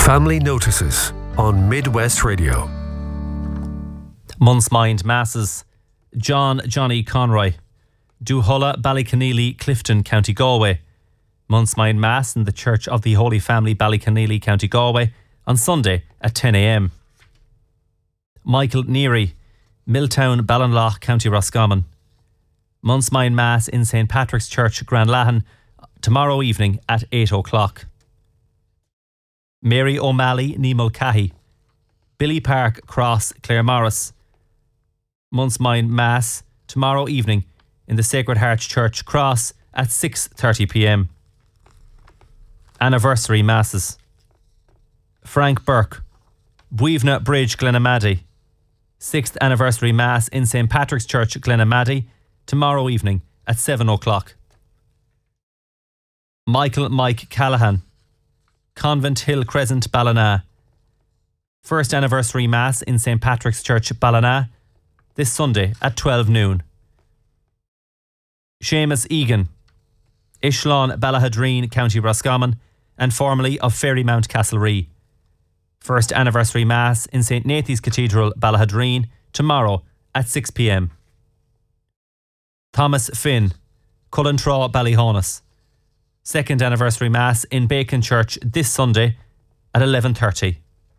Family Notices on Midwest Radio. Month's Mind Masses. Johnny Conroy. Duhulla, Ballyconneely, Clifton, County Galway. Month's Mind Mass in the Church of the Holy Family, Ballyconneely, County Galway on Sunday at 10 a.m. Michael Neary, Milltown, Ballinlough, County Roscommon. Month's Mind Mass in St. Patrick's Church, Granlahan, tomorrow evening at 8 o'clock. Mary O'Malley, Nemulcahy. Billy Park Cross, Claremorris. Month's Mind Mass tomorrow evening in the Sacred Heart Church Cross at 6:30 p.m. Anniversary Masses. Frank Burke, Buivna Bridge, Glenamaddy. 6th Anniversary Mass in St. Patrick's Church, Glenamaddy, tomorrow evening at 7 o'clock. Michael Mike Callahan, Convent Hill Crescent, Ballina. 1st Anniversary Mass in St. Patrick's Church, Ballina, this Sunday at 12 noon. Seamus Egan, Ishlawn, Ballahadreen, County Roscommon, and formerly of Ferrymount, Castlerea. 1st Anniversary Mass in St. Nathan's Cathedral, Ballahadreen, tomorrow at 6 p.m. Thomas Finn, Cullentraw, Ballyhonus. 2nd Anniversary Mass in Bacon Church this Sunday at 11:30.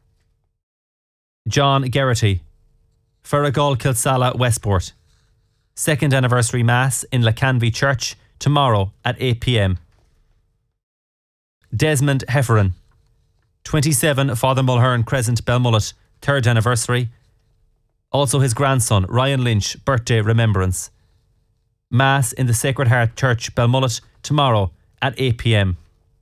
John Geraghty, Ferragal, Kilsalla, Westport. 2nd Anniversary Mass in Lacanvy Church tomorrow at 8 p.m. Desmond Hefferon, 27 Father Mulhern Crescent, Belmullet, 3rd Anniversary. Also his grandson Ryan Lynch, birthday remembrance. Mass in the Sacred Heart Church, Belmullet, tomorrow at 8 p.m.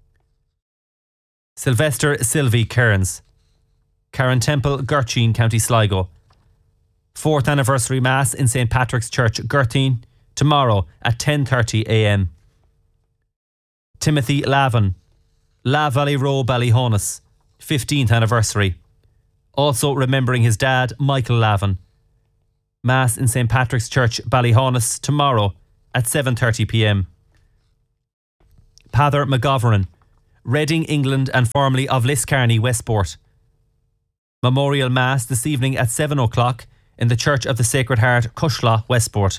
Sylvester Sylvie Kearns, Karen Temple, Gurteen, County Sligo. 4th Anniversary Mass in St. Patrick's Church, Gurteen, tomorrow at 10:30 a.m. Timothy Lavin, La Valley Row, Ballyhonus, 15th Anniversary. Also remembering his dad, Michael Lavin. Mass in St. Patrick's Church, Ballyhonus, tomorrow at 7:30 p.m. Pather McGovern, Reading, England, and formerly of Liscarney, Westport. Memorial Mass this evening at 7 o'clock in the Church of the Sacred Heart, Cushla, Westport.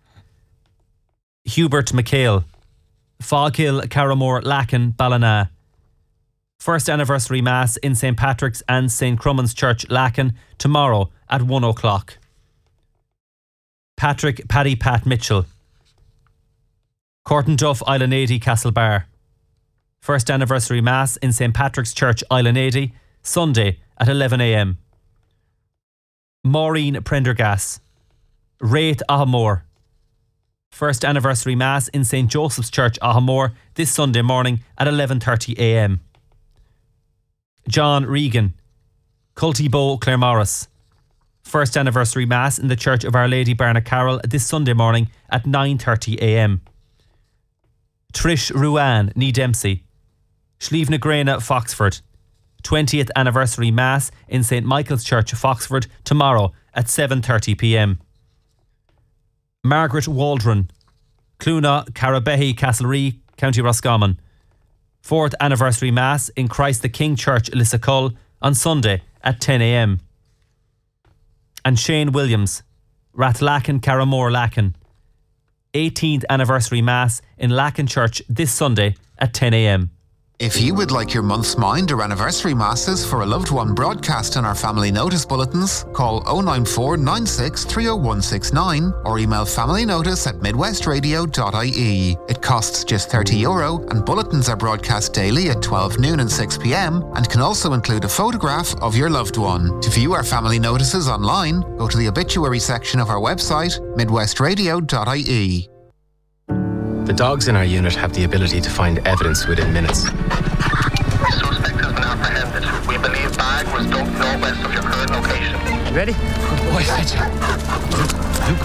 Hubert McHale, Foghill, Carramore, Lacken, Ballina. 1st Anniversary Mass in St. Patrick's and St. Crumman's Church, Lacken, tomorrow at 1 o'clock. Patrick Paddy Pat Mitchell, Courtenduff, Islanady, Castlebar. 1st Anniversary Mass in St. Patrick's Church, Islanady, Sunday at 11 a.m. Maureen Prendergast, Raith, Ahamore. 1st Anniversary Mass in St. Joseph's Church, Ahamore, this Sunday morning at 11:30 a.m. John Regan, Cultybow, Claremorris. 1st Anniversary Mass in the Church of Our Lady Barnacarroll this Sunday morning at 9:30 a.m. Trish Ruan, Nee Dempsey, Schlievnagrena, Foxford. 20th Anniversary Mass in St. Michael's Church, Foxford, tomorrow at 7:30 p.m. Margaret Waldron, Cluna, Carabehy, Castlerea, County Roscommon. 4th Anniversary Mass in Christ the King Church, Lissacull, on Sunday at 10 a.m. And Shane Williams, Rathlacken, Carramore, Lacken. 18th Anniversary Mass in Lacken Church this Sunday at 10 a.m. If you would like your month's mind or anniversary masses for a loved one broadcast in our family notice bulletins, call 094 96 30169 or email familynotice@midwestradio.ie. It costs just €30 and bulletins are broadcast daily at 12 noon and 6 p.m. and can also include a photograph of your loved one. To view our family notices online, go to the obituary section of our website, midwestradio.ie. The dogs in our unit have the ability to find evidence within minutes. Suspect has been apprehended. We believe bag was dumped northwest of your current location. Ready? Good boy, Fletcher. Luke.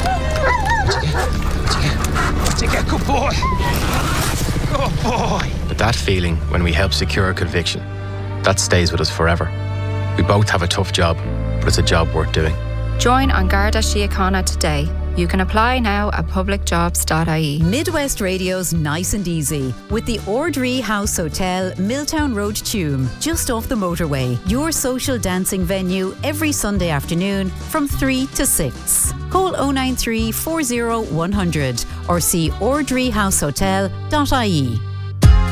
What'd you get? Good boy. Good boy. But that feeling when we help secure a conviction, that stays with us forever. We both have a tough job, but it's a job worth doing. Join An Garda Síochána today. You can apply now at publicjobs.ie. Midwest Radio's Nice and Easy with the Ordree House Hotel, Milltown Road, Tuam, just off the motorway. Your social dancing venue every Sunday afternoon from 3 to 6. Call 093 40 100 or see ordreehousehotel.ie.